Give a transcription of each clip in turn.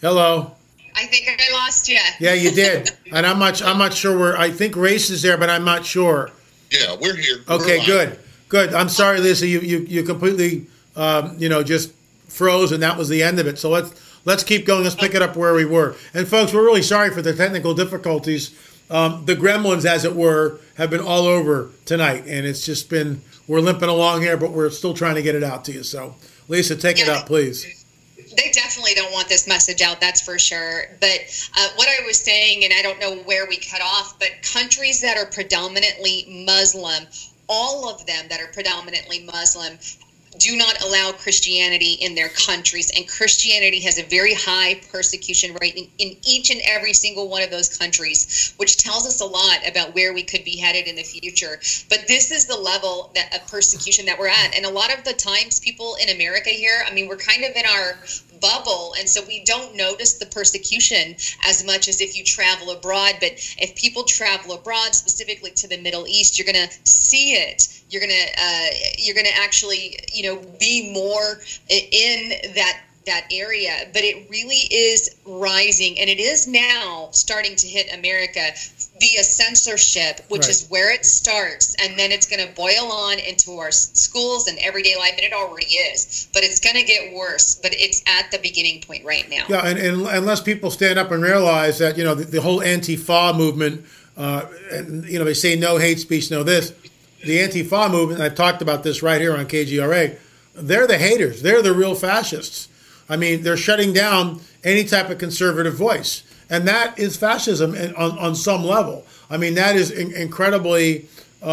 Hello. I think I lost you. Yeah, you did. And I'm not sure where. I think Race is there, but I'm not sure. Yeah, we're here. Okay, good. I'm sorry, Lisa. You completely just froze, and that was the end of it. So let's keep going. Let's pick it up where we were. And folks, we're really sorry for the technical difficulties. The gremlins, as it were, have been all over tonight, and it's just been, we're limping along here, but we're still trying to get it out to you. So, Lisa, take it up, please. They definitely don't want this message out, that's for sure. But what I was saying, and I don't know where we cut off, but countries that are predominantly Muslim, all of them that are predominantly Muslim, do not allow Christianity in their countries. And Christianity has a very high persecution rate in each and every single one of those countries, which tells us a lot about where we could be headed in the future. But this is the level of persecution that we're at. And a lot of the times people in America here, I mean, we're kind of in our bubble, and so we don't notice the persecution as much as if you travel abroad. But if people travel abroad, specifically to the Middle East, you're going to see it. You're going to actually, be more in that area. But it really is rising, and it is now starting to hit America via censorship, which is where it starts, and then it's going to boil on into our schools and everyday life, and it already is. But it's going to get worse, but it's at the beginning point right now. Yeah, and unless people stand up and realize that, the whole Antifa movement, and they say no hate speech, no this. The Antifa movement, and I've talked about this right here on KGRA, they're the haters. They're the real fascists. I mean, they're shutting down any type of conservative voice. And that is fascism on some level. I mean, that is incredibly,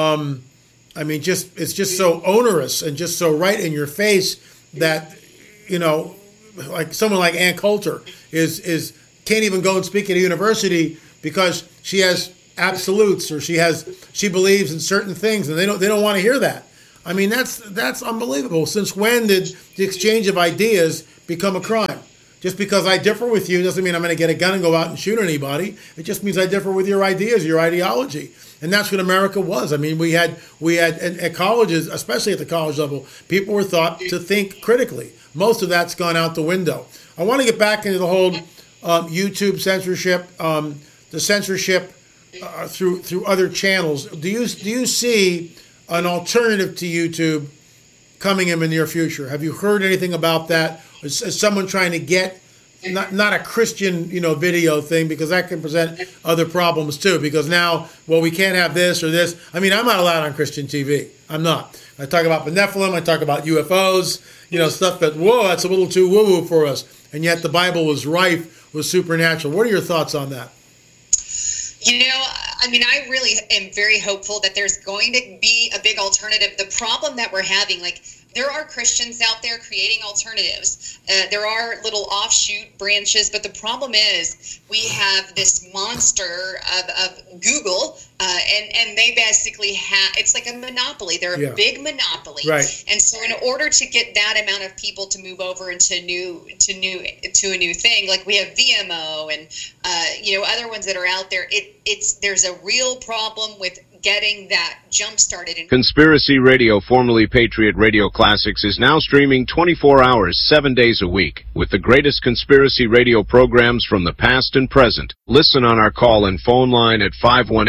it's just so onerous and just so right in your face that, like someone like Ann Coulter is can't even go and speak at a university because she has absolutes, or she believes in certain things, and they don't want to hear that. I mean, that's unbelievable. Since when did the exchange of ideas become a crime? Just because I differ with you doesn't mean I'm going to get a gun and go out and shoot anybody. It just means I differ with your ideas, your ideology. And that's what America was. I mean, we had at colleges, especially at the college level, people were taught to think critically. Most of that's gone out the window. I want to get back into the whole YouTube censorship, the censorship through other channels. Do you see an alternative to YouTube coming in the near future? Have you heard anything about that? Is someone trying to get not a Christian video thing, because that can present other problems too, because now, well, we can't have this or this. I mean, I'm not allowed on Christian TV. I'm not. I talk about the Nephilim, I talk about UFOs, stuff that, whoa, that's a little too woo-woo for us. And yet the Bible was rife with supernatural. What are your thoughts on that? I mean, I really am very hopeful that there's going to be a big alternative. The problem that we're having, there are Christians out there creating alternatives. There are little offshoot branches, but the problem is we have this monster of Google, and they basically have, it's like a monopoly. They're a big monopoly. Right. And so in order to get that amount of people to move over into a new thing, like we have VMO and other ones that are out there, there's a real problem with getting that jump started. Conspiracy Radio, formerly Patriot Radio Classics, is now streaming 24 hours, 7 days a week, with the greatest conspiracy radio programs from the past and present. Listen on our call and phone line at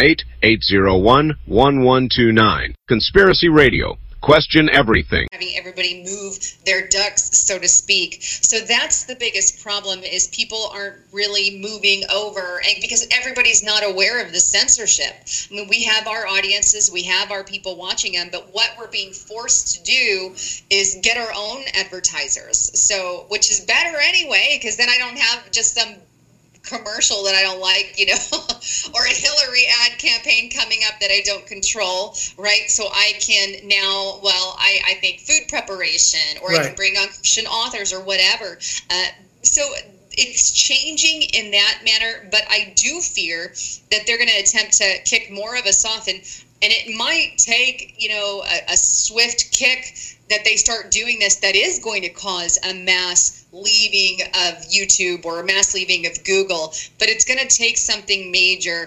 518-801-1129. Conspiracy Radio. Question everything. Having everybody move their ducks, so to speak. So that's the biggest problem, is people aren't really moving over, and because everybody's not aware of the censorship. I mean, we have our audiences, we have our people watching them, but what we're being forced to do is get our own advertisers. So, which is better anyway, because then I don't have just some commercial that I don't like, or a Hillary ad campaign coming up that I don't control, right? So I can now, I think food preparation, or I can bring on Christian authors or whatever. So it's changing in that manner, but I do fear that they're going to attempt to kick more of us off, and it might take, a swift kick that they start doing this that is going to cause a mass leaving of YouTube or a mass leaving of Google, but it's going to take something major.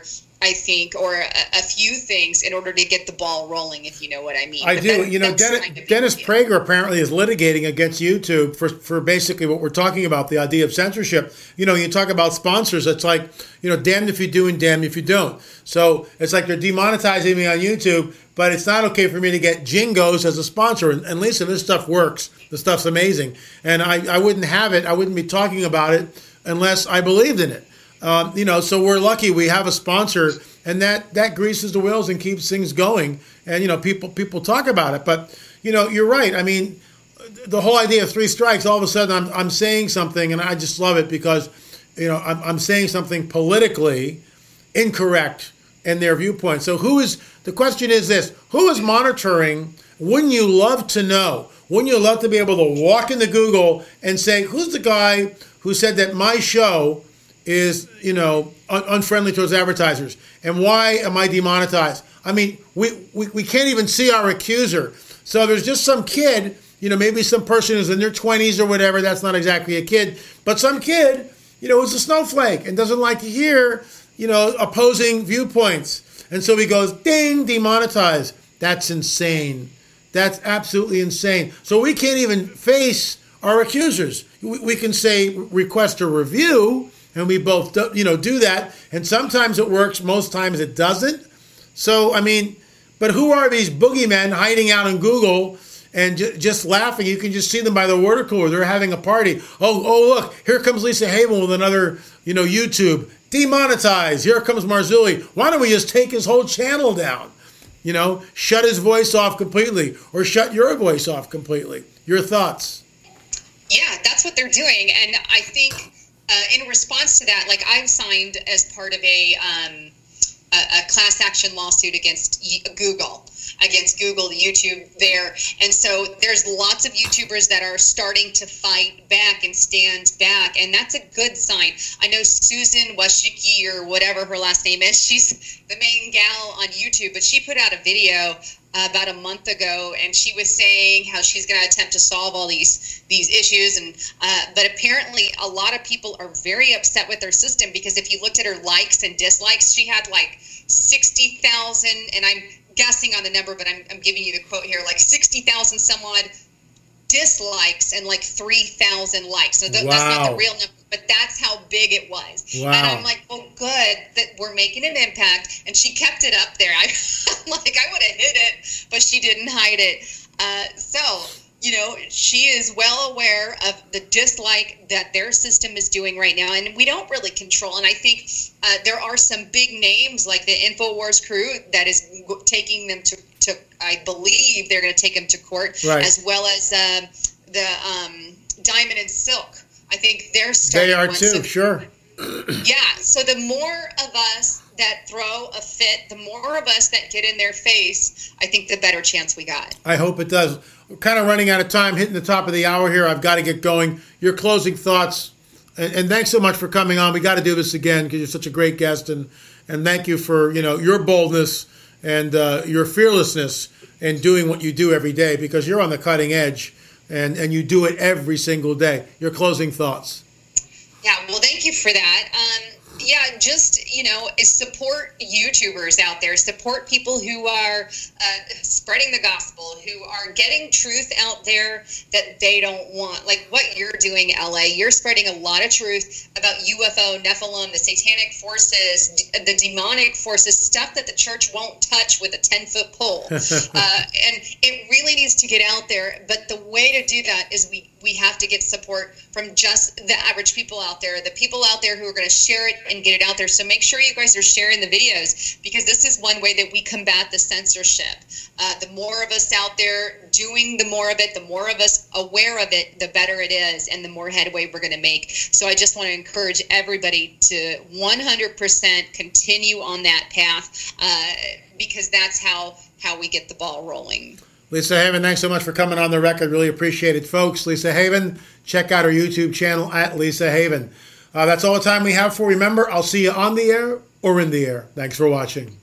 I think, or a few things in order to get the ball rolling, if you know what I mean. I do. Dennis Prager apparently is litigating against YouTube for basically what we're talking about, the idea of censorship. You talk about sponsors, it's like, damned if you do and damned if you don't. So it's like they're demonetizing me on YouTube, but it's not okay for me to get Jingos as a sponsor. And Lisa, this stuff works. This stuff's amazing. And I wouldn't have it. I wouldn't be talking about it unless I believed in it. So we're lucky we have a sponsor, and that greases the wheels and keeps things going. And, people talk about it. But, you're right. I mean, the whole idea of 3 strikes, all of a sudden I'm saying something, and I just love it because, I'm saying something politically incorrect in their viewpoint. So the question is this, who is monitoring? Wouldn't you love to know? Wouldn't you love to be able to walk into Google and say, who's the guy who said that my show is, unfriendly towards advertisers? And why am I demonetized? I mean, we can't even see our accuser. So there's just some kid, maybe some person who's in their 20s or whatever. That's not exactly a kid, but some kid, who's a snowflake and doesn't like to hear, opposing viewpoints. And so he goes, ding, demonetized. That's insane. That's absolutely insane. So we can't even face our accusers. We can say, request a review, and we both do that. And sometimes it works, most times it doesn't. So, I mean, but who are these boogeymen hiding out in Google and just laughing? You can just see them by the water cooler. They're having a party. Oh, look, here comes Lisa Haven with another, YouTube. Demonetized. Here comes Marzulli. Why don't we just take his whole channel down? Shut his voice off completely, or shut your voice off completely. Your thoughts? Yeah, that's what they're doing. And I think in response to that, like, I've signed as part of a class action lawsuit against Google, the YouTube there. And so there's lots of YouTubers that are starting to fight back and stand back. And that's a good sign. I know Susan Washiki, or whatever her last name is, she's the main gal on YouTube, but she put out a video about a month ago, and she was saying how she's going to attempt to solve all these issues, and but apparently a lot of people are very upset with their system, because if you looked at her likes and dislikes, she had like 60,000, and I'm guessing on the number, but I'm giving you the quote here, like 60,000 some odd dislikes and like 3,000 likes. So that's not the real number, but that's how big it was. Wow. And I'm like, oh, good that we're making an impact. And she kept it up there. I'm like, I would have hid it, but she didn't hide it. So, she is well aware of the dislike that their system is doing right now, and we don't really control. And I think there are some big names like the InfoWars crew that is taking them to I believe they're going to take them to court, right, as well as the Diamond and Silk. I think they're starting. They are too, sure. Yeah. So the more of us that throw a fit, the more of us that get in their face, I think the better chance we got. I hope it does. We're kind of running out of time, hitting the top of the hour here. I've got to get going. Your closing thoughts, and thanks so much for coming on. We got to do this again because you're such a great guest, and thank you for your boldness and your fearlessness in doing what you do every day, because you're on the cutting edge, and you do it every single day. Your closing thoughts. Yeah, well, thank you for that. Yeah, just, support YouTubers out there. Support people who are spreading the gospel, who are getting truth out there that they don't want. Like what you're doing, LA. You're spreading a lot of truth about UFO, Nephilim, the satanic forces, the demonic forces, stuff that the church won't touch with a 10-foot pole. And it really needs to get out there. But the way to do that is we have to get support from just the average people out there, the people out there who are going to share it and get it out there. So make sure you guys are sharing the videos, because this is one way that we combat the censorship. The more of us out there doing the more of it, the more of us aware of it, the better it is, and the more headway we're going to make. So I just want to encourage everybody to 100% continue on that path, because that's how we get the ball rolling. Lisa Haven, thanks so much for coming on the record. Really appreciate it, folks. Lisa Haven, check out her YouTube channel at Lisa Haven. That's all the time we have for. Remember, I'll see you on the air or in the air. Thanks for watching.